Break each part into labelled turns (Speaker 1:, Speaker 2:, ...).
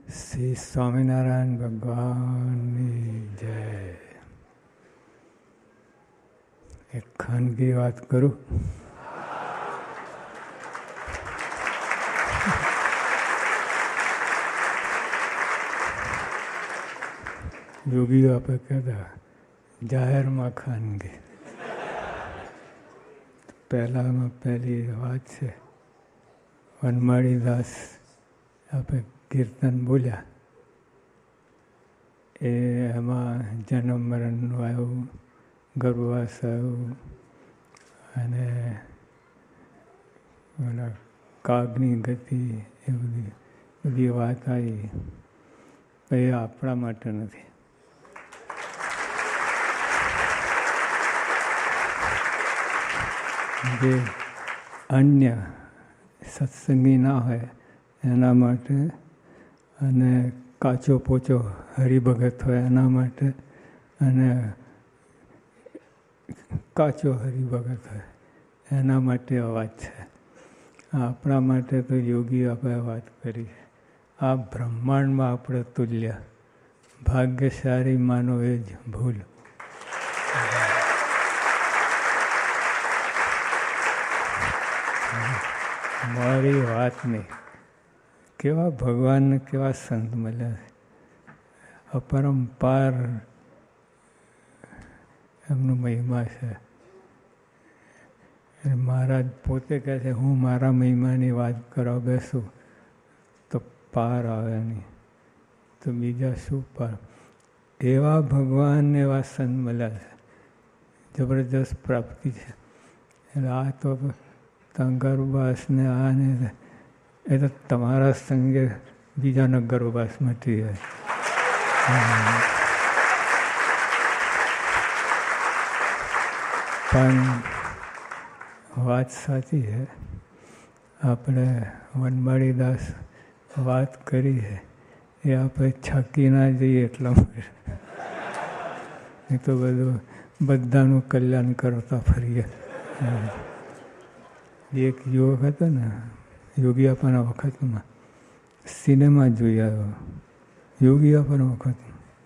Speaker 1: શ્રી સ્વામિનારાયણ ભગવાનની જય. એક ખાનગી વાત કરું. યોગીઓ આપણે કહેતા જાહેરમાં ખાનગી. પહેલામાં પહેલી વાત છે, વનમાળીદાસ આપણે કીર્તન બોલ્યા એમાં જન્મ મરણનું આવ્યું, ગર્ભવાસ આવ્યું અને કાગની ગતિ એ બધી વાત આવી. એ આપણા માટે નથી. જે અન્ય સત્સંગી ના હોય એના માટે, અને કાચો પોચો હરિભગત હોય એના માટે, અને કાચો હરિભગત હોય એના માટે આ વાત છે. આપણા માટે તો યોગી આપણે વાત કરી. આ બ્રહ્માંડમાં આપણે તુલ્ય, ભાગ્યશાળી માનો એ જ ભૂલ. મારી વાત નહીં. કેવા ભગવાનને કેવા સંત મળ્યા છે. અપરંપાર એમનું મહિમા છે. મહારાજ પોતે કહે છે, હું મારા મહિમાની વાત કરવા બેસું તો પાર આવે નહીં, તો બીજા શું પાર. એવા ભગવાન એવા સંત મળ્યા છે, જબરજસ્ત પ્રાપ્તિ છે. એટલે આ તો ગર્ભવાસને આને એ તો તમારા સંગે બીજાનો ગર્ભવાસ મટી જાય. પણ વાત સાચી છે. આપણે વનમાળીદાસ વાત કરી છે એ આપણે છકી ના જઈએ એટલા માટે. એ તો બધાનું કલ્યાણ કરતા ફરીએ. એક યુવક હતો ને, યોગી આપવાના વખતમાં સિનેમા જોઈ આવ્યો. યોગી આપવાના વખત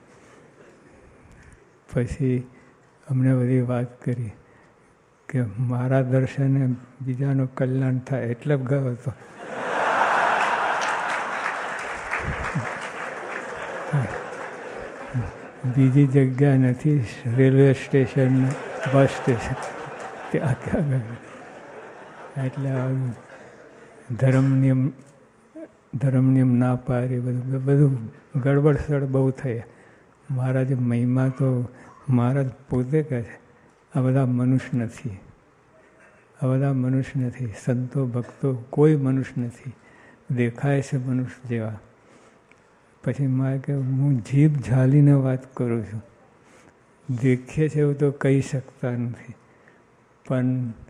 Speaker 1: પછી અમને બધી વાત કરી કે મારા દર્શને બીજાનું કલ્યાણ થાય એટલે ગયો હતો. બીજી જગ્યા નથી, રેલવે સ્ટેશન, બસ સ્ટેશન, ત્યાં ક્યાં ગયો. એટલે ધર્મ નિયમ ના પાડી, બધું ગડબડસડ બહુ થઈ. મહારાજ મહિમા તો મહારાજ પોતે કહે છે, આ બધા મનુષ્ય નથી, આ બધા મનુષ્ય નથી. સંતો ભક્તો કોઈ મનુષ્ય નથી, દેખાય છે મનુષ્ય જેવા. પછી મારે કે હું જીભ ઝાલીને વાત કરું છું. દેખીએ છે એવું તો કહી શકતા નથી, પણ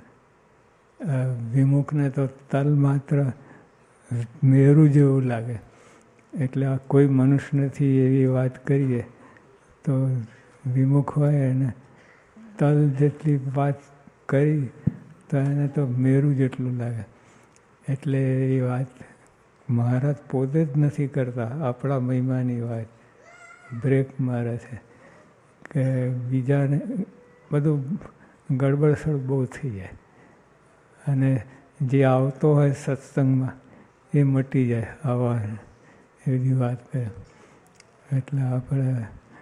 Speaker 1: વિમુખને તો તલ માત્ર મેરું જેવું લાગે. એટલે આ કોઈ મનુષ્ય નથી એવી વાત કરીએ તો વિમુખ હોય એને તલ જેટલી વાત કરી તો એને તો મેરું જેટલું લાગે. એટલે એ વાત મહારાજ પોતે જ નથી કરતા. આપણા મહિમાની વાત બ્રેક મારે છે કે બીજાને બધું ગડબડસડ બહુ થઈ જાય, અને જે આવતો હોય સત્સંગમાં એ મટી જાય. આવા એવી વાત કરે. એટલે આપણે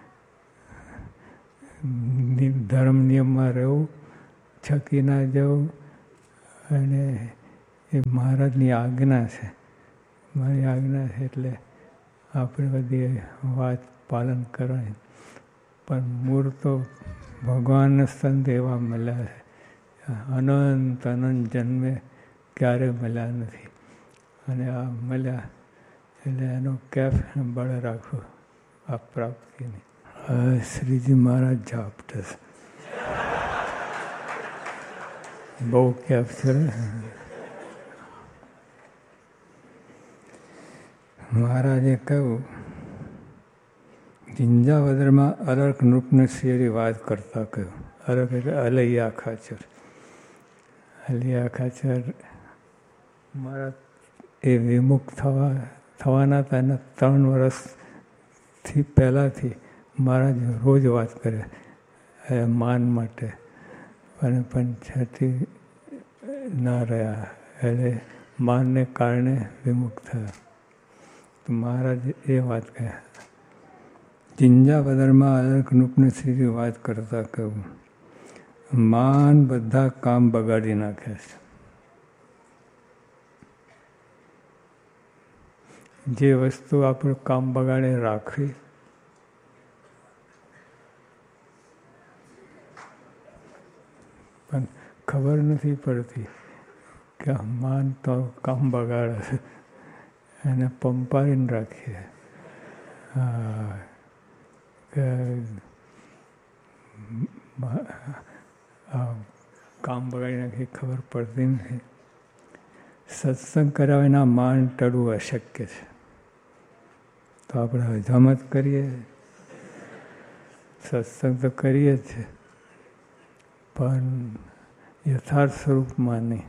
Speaker 1: ધર્મ નિયમમાં રહેવું, છકી ના જવું, અને એ મહારાજની આજ્ઞા છે, મારી આજ્ઞા છે. એટલે આપણે બધી વાત પાલન કરવાની. પણ મૂળ તો ભગવાન સંત એવા મળ્યા છે, અનંત અનંત જન્મે ક્યારે મળ્યા નથી. અને આ મળ્યા એટલે એનો કેફ બળ રાખવું આ પ્રાપ્તિની. શ્રીજી મહારાજ ઝાપટે છે, બહુ કેફ છે. મહારાજે કહ્યું, જિંજાવદરમાં અરક નૃપનસિંહની વાત કરતા કહ્યું. અરક એટલે અલૈયા ખાચર. અલૈયા ખાચર મારા એ વિમુખ થવાના હતા એના 3 વર્ષથી પહેલાંથી મહારાજ રોજ વાત કરે માન માટે, અને પણ છેથી ના રહ્યા, એટલે માનને કારણે વિમુખ થયા. તો મહારાજ એ વાત કહે. જિંજાબદરમાં અલખનૂપની વાત કરતા કહ્યું, માન બધા કામ બગાડી નાખે છે. જે વસ્તુ આપણું કામ બગાડે રાખવી, પણ ખબર નથી પડતી કે માન તો કામ બગાડે છે, એને પંપારીને રાખીએ. કે કામ બગાડી નાખી ખબર પડતી નથી. સત્સંગ કર્યા વિના માન ટળવું અશક્ય છે. તો આપણે હજામત કરીએ, સત્સંગ તો કરીએ જ, પણ યથાર્થ સ્વરૂપમાં નહીં.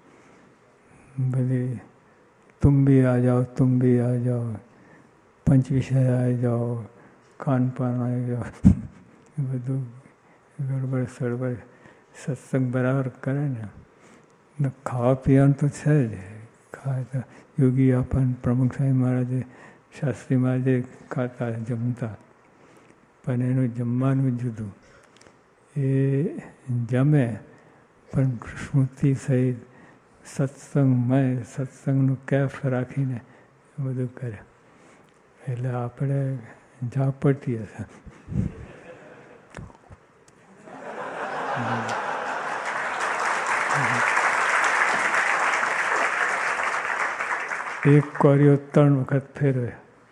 Speaker 1: બધી તુમ ભી આ જાઓ, તુમ ભી આ જાઓ, પંચ વિષય આવી જાઓ, ખાનપાન આવી જાઓ, બધું ગડબડ સડબડ. સત્સંગ બરાબર કરે ને ખાવા પીવાનું તો છે જ. ખાતા યોગી આપણ પ્રમુખ સાહેબ મહારાજે, શાસ્ત્રી મહારાજે ખાતા જમતા, પણ એનું જમવાનું જુદું. એ જમે પણ સ્મૃતિ સહિત સત્સંગમય, સત્સંગનું કેફ રાખીને બધું કરે. એટલે આપણે ઝાપટીએ છે. એક કોરિયો 3 વખત ફેરવે.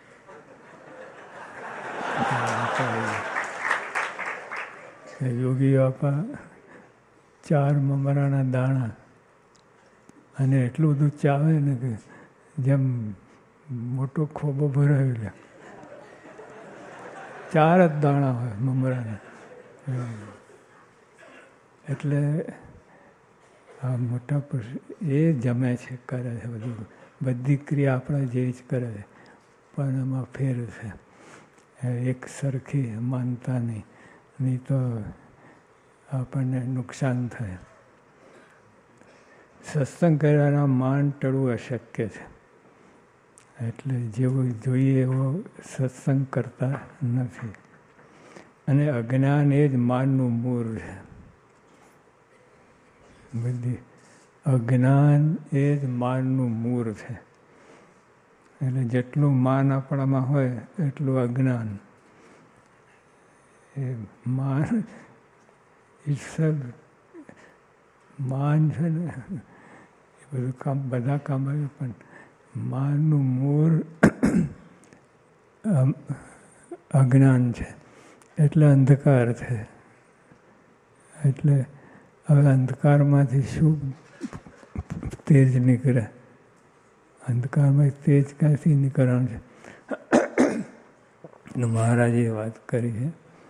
Speaker 1: યોગી બાપા 4 મમરાના દાણા, અને એટલું બધું ચાવે ને કે જેમ મોટો ખોબો ભરાયો લે. 4 જ દાણા હોય મમરાના. એટલે આ મોટા પુરુષ એ જમે છે, કરે છે બધું, બધી ક્રિયા આપણા જેવી જ કરે છે, પણ એમાં ફેર છે. એક સરખી માનતા નહીં તો આપણને નુકસાન થાય. સત્સંગ કર્યાના માન ટળવું અશક્ય છે. એટલે જેવું જોઈએ એવો સત્સંગ કરતા નથી. અને અજ્ઞાન એ જ માનનું મૂળ છે. બધી અજ્ઞાન એ જ માનનું મૂળ છે. એટલે જેટલું માન આપણામાં હોય એટલું અજ્ઞાન. એ માન માન છે ને એ બધું કામ, બધા કામ આવ્યું, પણ માનનું મૂળ અજ્ઞાન છે. એટલે અંધકાર છે. એટલે હવે અંધકારમાંથી શું તેજ નીકળે? અંધકારમાં તેજ ક્યાંથી નીકળવાનું છે? મહારાજે વાત કરી છે,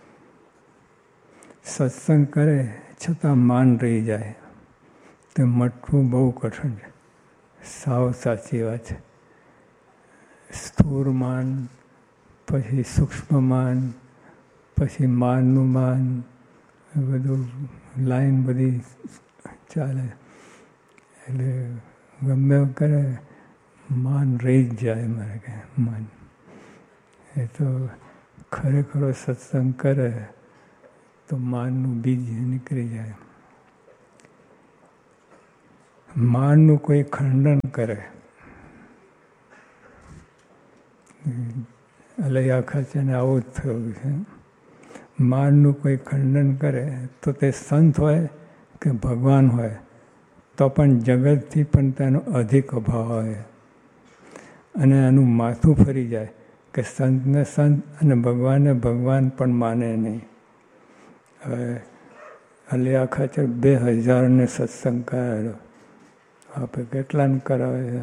Speaker 1: સત્સંગ કરે છતાં માન રહી જાય તે મટવું બહુ કઠિન છે. સાવ સાચી વાત છે. સ્થૂળ માન, પછી સૂક્ષ્મ માન, પછી માનનું માન, બધું લાઈન બધી ચાલે. એટલે ગમે કરે માન રહી જ જાય. મારે કે માન એ તો ખરેખરો સત્સંગ કરે તો માનનું બીજ નીકળી જાય. માનનું કોઈ ખંડન કરે, અલૈયા ખાચરને આવું જ થયું છે. માનનું કોઈ ખંડન કરે તો તે સંત હોય કે ભગવાન હોય તો પણ જગતથી પણ તેનો અધિક અભાવ હોય, અને એનું માથું ફરી જાય કે સંતને સંત અને ભગવાનને ભગવાન પણ માને નહીં. હવે અલૈયા ખાચર 2000 ને સત્સંગ કરાયેલો. આપણે કેટલાને કરાવે છે?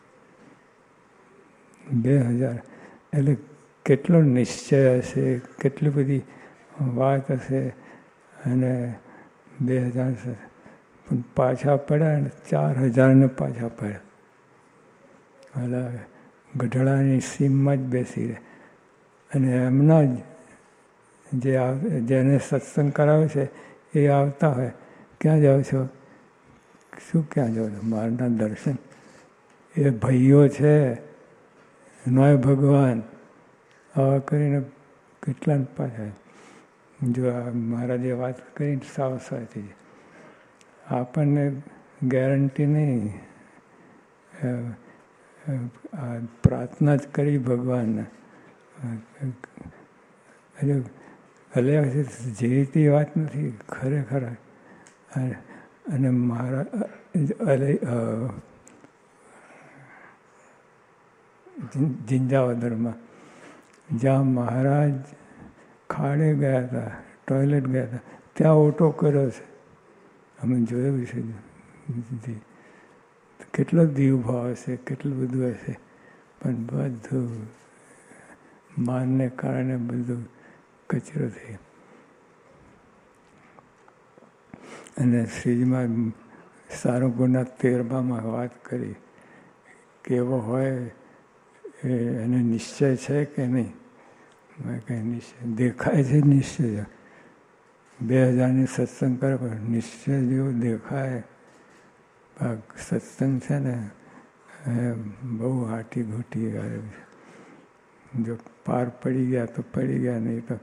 Speaker 1: 2000. એટલે કેટલો નિશ્ચય હશે, કેટલી બધી વાત હશે. અને 2000 પણ પાછા પડ્યા ને 4000 ને પાછા પડ્યા. એટલે ગઢડાની સીમમાં જ બેસી રહે અને એમના જ જેને સત્સંગ કરાવે છે એ આવતા હોય, ક્યાં જાઓ છો? શું ક્યાં જાઓ છો? મારના દર્શન. એ ભાઈઓ છે નોય ભગવાન આવા કરીને કેટલા પાછા. જો મારા જે વાત કરી સાવ સાચી, આપણને ગેરંટી નહીં. પ્રાર્થના જ કરી ભગવાનને. ભલે જે રીતે વાત નથી ખરેખર. અને મારા જિંજાવદરમાં જ્યાં મહારાજ ખાડે ગયા હતા, ટોયલેટ ગયા હતા, ત્યાં ઓટો કર્યો છે. અમે જોયું છે. કેટલો દીવભાવ હશે, કેટલું બધું હશે, પણ બધું માનને કારણે બધું કચરો થઈ. અને શ્રીજીમાં સારો ગુના 13માં વાત કરી કેવો હોય એને નિશ્ચય છે કે નહીં? મેં કંઈ નિશ્ચય દેખાય છે. નિશ્ચય 2000ની સત્સંગ કરે પણ નિશ્ચય જેવું દેખાય. સત્સંગ છે ને બહુ હાટી ઘૂંટી આવ્યું છે. જો પાર પડી ગયા તો પડી ગયા, નહીં તો.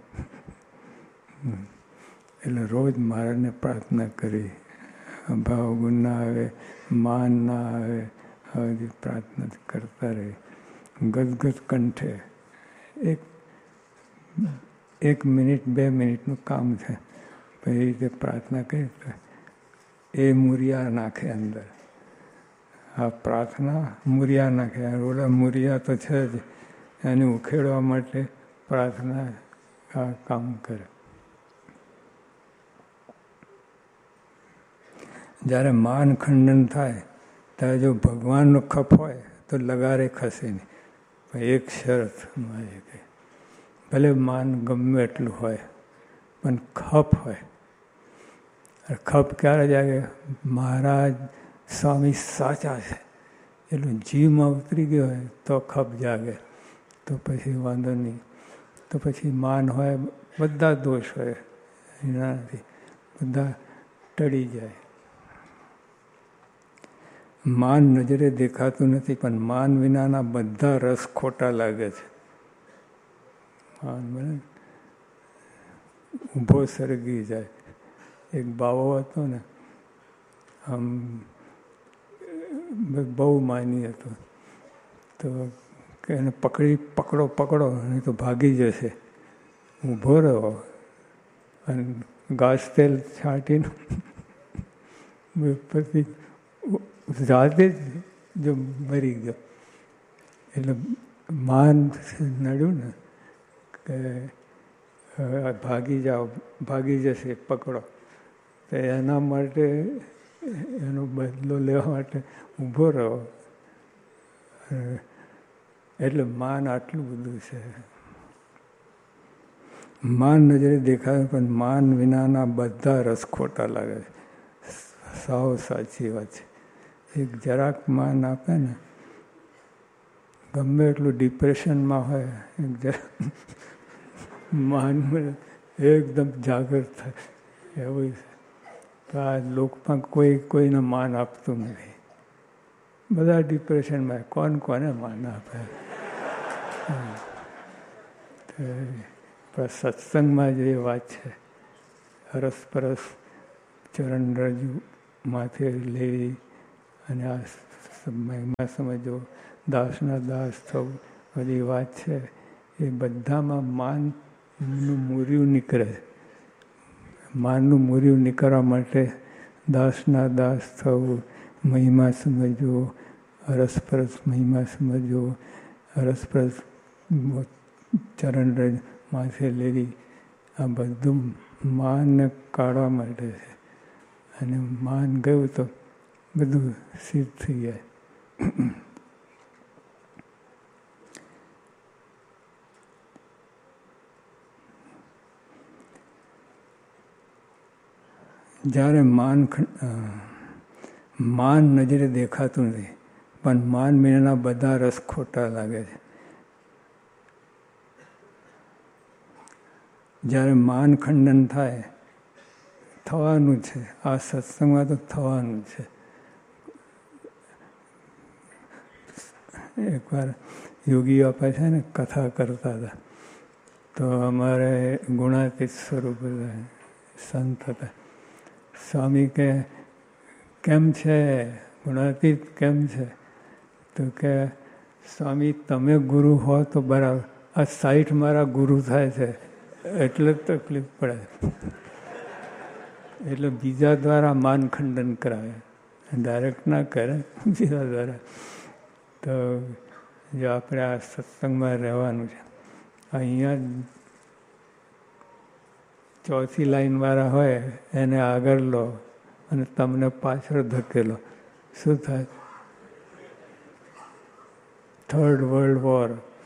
Speaker 1: એટલે રોજ મહારાજને પ્રાર્થના કરી, ભાવ ગુણ ના આવે, માન ના આવે, હવે પ્રાર્થના કરતા રહી. ગદગદ કંઠે. એક મિનિટ 2 મિનિટનું કામ છે. પછી એ રીતે પ્રાર્થના કરી એ મૂરિયા નાખે અંદર. આ પ્રાર્થના મૂરિયા નાખે. ઓલા મૂરિયા તો છે જ, એને ઉખેડવા માટે પ્રાર્થના આ કામ કરે. જ્યારે માન ખંડન થાય ત્યારે જો ભગવાનનો ખપ હોય તો લગારે ખસે નહીં. પણ એક શરત મારે કે ભલે માન ગમે એટલું હોય પણ ખપ હોય. ખપ ક્યારે જાગે? મહારાજ સ્વામી સાચા છે એટલું જીવમાં ઉતરી ગયો હોય તો ખપ જાગે. તો પછી વાંધો નહીં. તો પછી માન હોય, બધા દોષ હોય, એનાથી બધા ટળી જાય. માન નજરે દેખાતું નથી, પણ માન વિનાના બધા રસ ખોટા લાગે છે. માન બને ઊભો સરગી જાય. એક બાવો હતો ને, આમ બહુ માની હતો. તો કે એને પકડો નહીં તો ભાગી જશે. ઊભો રહ્યો અને ઘાસ તેલ છાંટીને પછી જાતે જ જો મરી ગયો. એટલે માન નડ્યું ને કે ભાગી જશે, પકડો. તો એના માટે એનો બદલો લેવા માટે ઊભો રહ્યો. એટલે માન આટલું બધું છે. માન નજરે દેખાય પણ માન વિનાના બધા રસ ખોટા લાગે છે. સાવ સાચી વાત છે. એક જરાક માન આપે ને, ગમે એટલું ડિપ્રેશનમાં હોય, એક જરાક માન એકદમ જાગૃત થાય. એવું છે. તો આ લોકમાં કોઈને માન આપતું નથી. બધા ડિપ્રેશનમાં. કોને માન આપે? પણ સત્સંગમાં જે વાત છે, અરસપરસ ચરણ રજુ માથે લેવી અને આ મહિમા સમજો, દાસના દાસ થવું, બધી વાત છે એ બધામાં માનનું મૂર્યું નીકળે. માનનું મૂર્યું નીકળવા માટે દાસના દાસ થવું, મહિમા સમજવો, અરસપરસ મહિમા સમજવો, અરસપરસ ચરણ રજ માથે લેવી, આ બધું માનને કાઢવા માટે છે. અને માન ગયું તો બધું સિદ્ધ થઈ જાય. જ્યારે માન નજરે દેખાતું નથી, પણ માન મેળના બધા રસ ખોટા લાગે છે. જ્યારે માન ખંડન થાય, થવાનું છે, આ સત્સંગમાં તો થવાનું છે. એકવાર યોગી બાપા છે ને કથા કરતા હતા, તો અમારે ગુણાતીત સ્વરૂપ સંત હતા. સ્વામી કે કેમ છે ગુણાતીત, કેમ છે? તો કે સ્વામી તમે ગુરુ હો તો બરાબર, આ 60 મારા ગુરુ થાય છે એટલે તકલીફ પડે. એટલે બીજા દ્વારા માન ખંડન કરાવે, ડાયરેક્ટ ના કરે, બીજા દ્વારા. તો જો આપણે આ સત્સંગમાં રહેવાનું છે, અહીંયા ચોથી લાઈનવાળા હોય એને આગળ લો અને તમને પાછળ ધકેલો, શું થાય? થર્ડ વર્લ્ડ વોર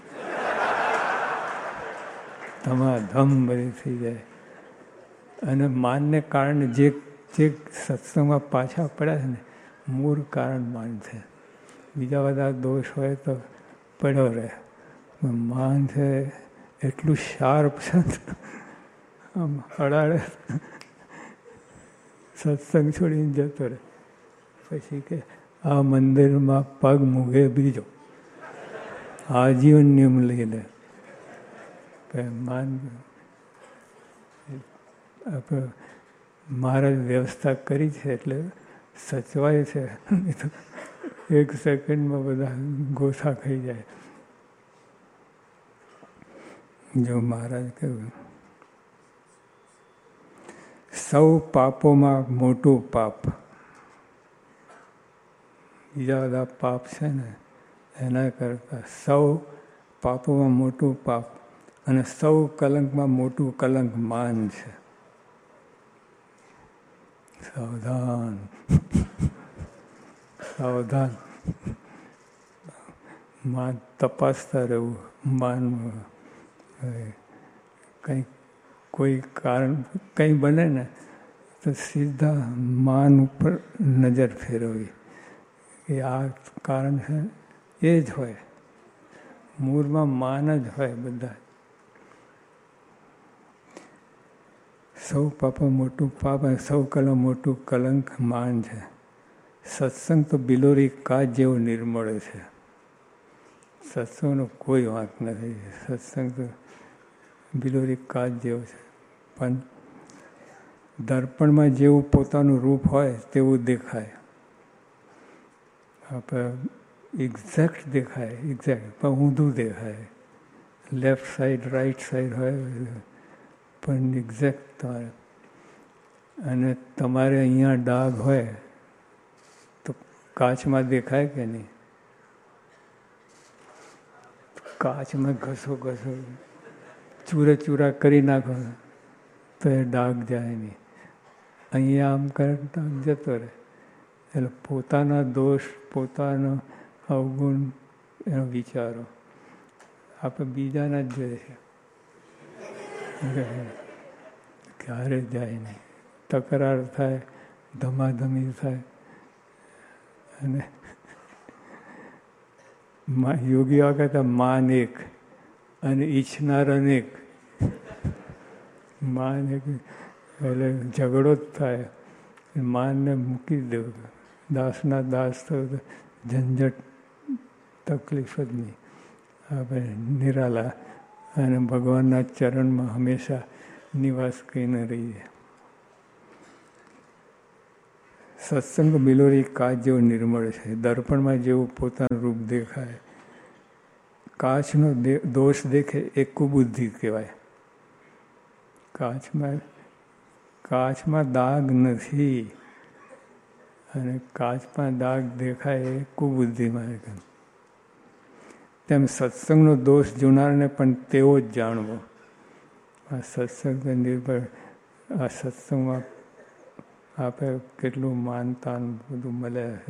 Speaker 1: ધમાધમ બધી થઈ જાય. અને માનને કારણે જે સત્સંગમાં પાછા પડ્યા છે ને, મૂળ કારણ માન છે. બીજા બધા દોષ હોય તો પડ્યો રહે, માન છે એટલું શાર્પ છે, આમ અડાડે સત્સંગ છોડીને જતો રહે. પછી કે આ મંદિરમાં પગ મૂકે બીજો, આજીવન નિયમ લઈ લે. માન મારે વ્યવસ્થા કરી છે એટલે સચવાય છે. એક સેકન્ડમાં બધા ગોથા ખાઈ જાય. જો મહારાજ કહ્યું, સૌ પાપોમાં મોટું પાપ, બીજા બધા પાપ છે ને એના કરતા સૌ પાપોમાં મોટું પાપ અને સૌ કલંકમાં મોટું કલંક માન છે. સાવધાન, સાવધાન. માન તપાસતા રહેવું. માન કંઈ કોઈ કારણ કંઈ બને ને તો સીધા માન ઉપર નજર ફેરવવી કે આ કારણ છે એ જ હોય. મૂળમાં માન જ હોય બધા. સૌ પાપ મોટું પાપ અને સૌ કલંક મોટું કલંક માન છે. સત્સંગ તો બિલોરી કાચ જેવો નિર્મળ છે. સત્સંગનો કોઈ વાંક નથી. સત્સંગ તો બિલોરી કાચ જેવો છે. પણ દર્પણમાં જેવું પોતાનું રૂપ હોય તેવું દેખાય. આપણે એક્ઝેક્ટ દેખાય, એક્ઝેક્ટ, પણ ઊંધું દેખાય. લેફ્ટ સાઈડ રાઈટ સાઈડ હોય પણ એક્ઝેક્ટ તમારે. અને તમારે અહીંયા ડાઘ હોય તો કાચમાં દેખાય કે નહીં? કાચમાં ઘસો ચૂરે ચૂરા કરી નાખો તો એ ડાઘ જાય નહીં. અહીંયા આમ કરે ડાઘ જતો રહે. એટલે પોતાના દોષ, પોતાનો અવગુણ એનો વિચારો આપણે બીજાના જ જોઈએ છે, ક્યારે જાય નહીં. તકરાર થાય, ધમાધમી થાય. અને યોગીઓ કહેતા માન એક અને ઈચ્છનાર અનેક. માન એક એટલે ઝઘડો જ થાય, માનને મૂકી દેવું. દાસના દાસ થયું તો ઝંઝટ, તકલીફ જ નહીં. આપણે નિરાલા અને ભગવાનના ચરણમાં હંમેશા નિવાસ કરીને રહીએ. સત્સંગ બિલોરી કાચ જેવો નિર્મળ છે. દર્પણમાં જેવું પોતાનું રૂપ દેખાય. કાચનો દોષ દેખે એ કુબુદ્ધિ કહેવાય. કાચમાં દાગ નથી અને કાચમાં દાગ દેખાય એ કુબુદ્ધિમાં. તેમ સત્સંગનો દોષ જોનારને પણ તેવો જ જાણવો. આ સત્સંગ નિર્ભર, આ સત્સંગમાં આપણે કેટલું માનતા બધું મળે છે.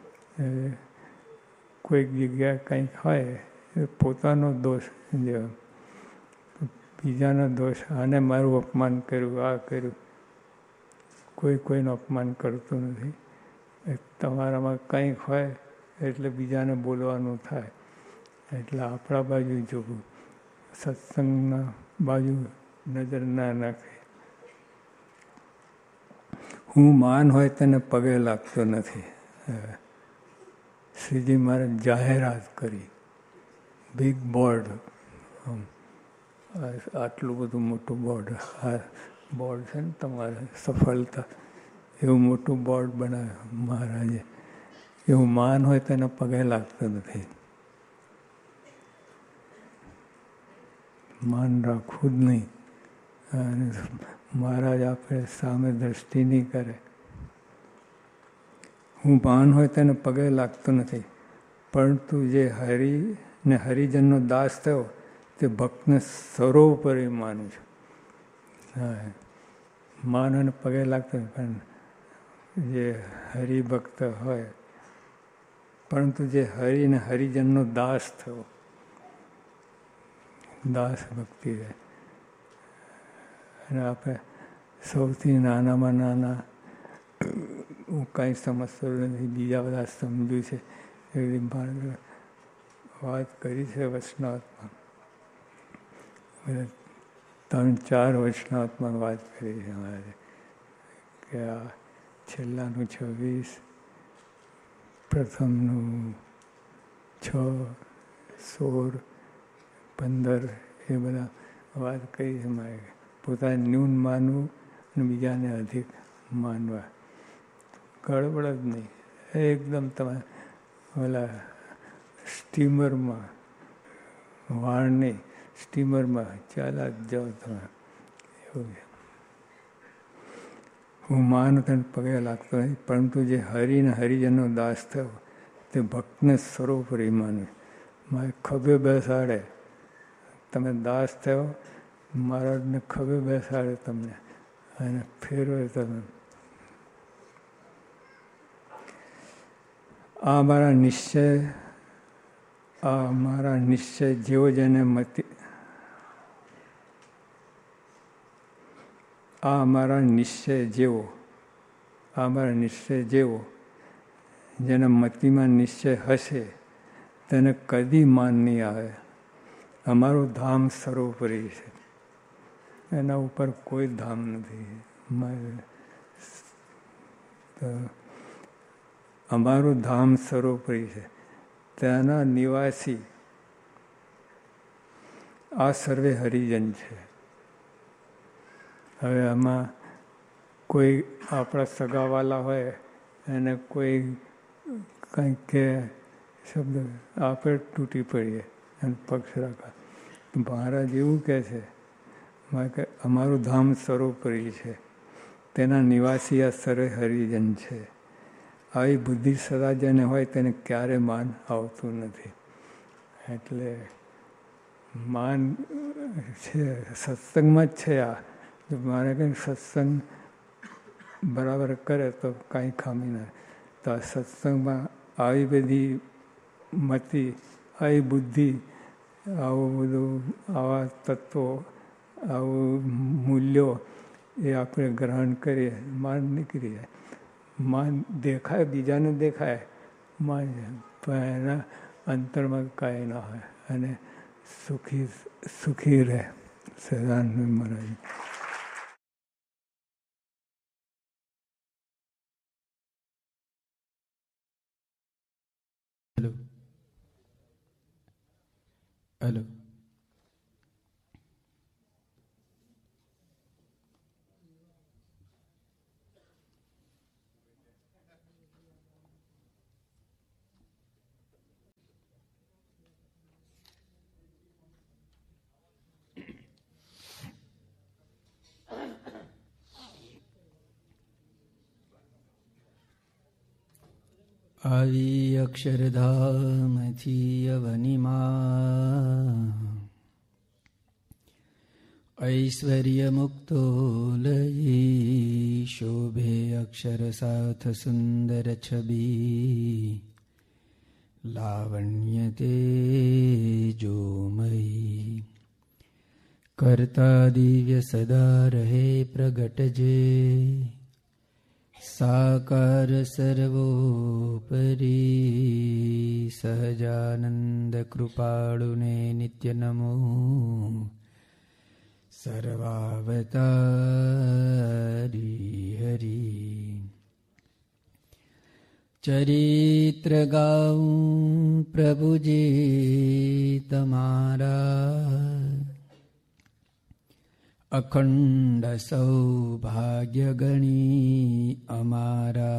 Speaker 1: કોઈક જગ્યાએ કંઈક હોય એ પોતાનો દોષ જેવો, બીજાનો દોષ, આને મારું અપમાન કર્યું, આ કર્યું. કોઈનું અપમાન કરતું નથી. તમારામાં કંઈક હોય એટલે બીજાને બોલવાનું થાય. એટલે આપણા બાજુ જોવું, સત્સંગના બાજુ નજર ના નાખે. હું માન હોય તેને પગે લાગતો નથી. શ્રીજી મહારાજ જાહેરાત કરી, બિગ બોર્ડ, આટલું બધું મોટું બોર્ડ, આ બોર્ડ છે ને તમારે સફળતા, એવું મોટું બોર્ડ બનાવ્યું મહારાજે. એવું માન હોય તેને પગે લાગતો નથી. માન રાખવું જ નહીં. અને મહારાજ આપણે સામે દ્રષ્ટિ નહીં કરે. હું માન હોય તેને પગે લાગતો નથી, પરંતુ જે હરિ ને હરિજનનો દાસ થયો તે ભક્તને સર્વોપરી માનું છું. હા, માન અને પગે લાગતો પણ જે હરિભક્ત હોય, પરંતુ જે હરિ ને હરિજનનો દાસ થયો, દાસ ભક્તિ છે. અને આપણે સૌથી નાનામાં નાના, હું કાંઈ સમજતો નથી, બીજા બધા સમજ્યું છે એવી વાત કરી છે વૈષ્ણવમાં. 3-4 વૈષ્ણવમાં વાત કરી છે અમારે કે આ છેલ્લાનું 26, પ્રથમનું 6, 16, 15 એ બધા વાત કરી છે મારે. પોતાને ન્યૂન માનવું અને બીજાને અધિક માનવા. ગડબડ જ નહીં. એકદમ તમે ઓલા સ્ટીમરમાં, વાળ નહીં, સ્ટીમરમાં ચાલ્યા જ જાઓ તમે. એવું છે. હું માનું તેને પગે લાગતો નથી, પરંતુ જે હરિને હરિજનનો દાસ થયો તે ભક્તને સર્વોપરી માને. મારે ખભે બેસાડે, તમે દાસ થયો, મહારાજને ખભે બેસાડે તમને અને ફેરવે તમે. આ મારા નિશ્ચય જેવો જેને મતિ, આ મારા નિશ્ચય જેવો જેના મતિમાં નિશ્ચય હશે તેને કદી માન નહીં આવે. અમારું ધામ સર્વોપરી છે, એના ઉપર કોઈ ધામ નથી. અમારું ધામ સર્વોપરી છે, ત્યાંના નિવાસી આ સર્વે હરિજન છે. હવે આમાં કોઈ આપણા સગાવાલા હોય એને કોઈ કંઈક કે શબ્દ આપણે તૂટી પડીએ અને પક્ષ રાખા. મહારાજ એવું કહે છે કે અમારું ધામ સર્વોપરી છે, તેના નિવાસી આ સર્વે હરિજન છે. આવી બુદ્ધિ સદા જેને હોય તેને ક્યારે માન આવતું નથી. એટલે માન છે સત્સંગમાં જ છે. આ મારે કંઈ સત્સંગ બરાબર કરે તો કાંઈ ખામી ના. તો આ સત્સંગમાં આવી બધી મતિ, આવી બુદ્ધિ, આવું બધું, આવા તત્વો, આવું મૂલ્યો એ આપણે ગ્રહણ કરીએ, માન નીકળી જાય. માન દેખાય, બીજાને દેખાય માન, પણ એના અંતરમાં કાંઈ ના હોય અને સુખી રહે. સદાનંદ મહારાજ.
Speaker 2: Hello hello. આવી અક્ષરધામથી અવનિમાં ઐશ્વર્ય મુક્તો લઈ શોભે અક્ષર સાથ સુંદર છબી લાવણ્ય તેજોમયી કરતા દિવ્ય સદા રહે પ્રગટ જે साकार सर्वोपरि सहजानंद कृपाळुने नित्य नमो सर्वावतारी हरि। चरित्र गाऊं प्रभु जी तमारा, अखंड सौभाग्य गणी अमारा।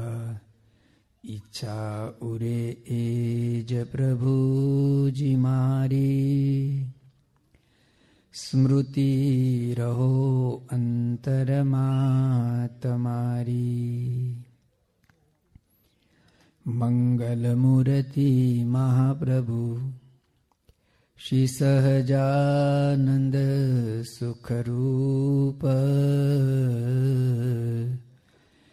Speaker 2: इच्छा उरे एज प्रभु जी मारी, स्मृति रहो अंतरमा तमारी। मंगल मूर्ति महाप्रभु श्री सहजानंद सुखरूप,